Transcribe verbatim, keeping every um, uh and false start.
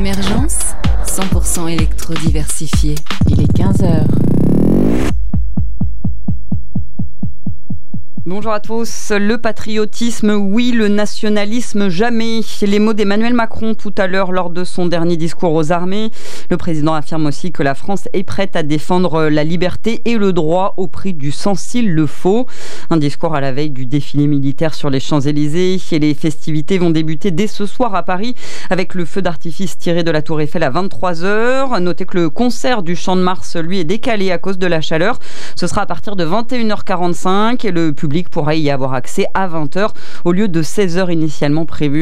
Émergence, cent pour cent électro-diversifié. Il est quinze heures. Bonjour à tous. Le patriotisme, oui, le nationalisme, jamais. Les mots d'Emmanuel Macron tout à l'heure lors de son dernier discours aux armées. Le président affirme aussi que la France est prête à défendre la liberté et le droit au prix du sang s'il le faut. Un discours à la veille du défilé militaire sur les Champs-Élysées. Et les festivités vont débuter dès ce soir à Paris avec le feu d'artifice tiré de la Tour Eiffel à vingt-trois heures. Notez que le concert du Champ de Mars, lui, est décalé à cause de la chaleur. Ce sera à partir de vingt et une heures quarante-cinq et le public pourra y avoir accès à vingt heures au lieu de seize heures initialement prévu.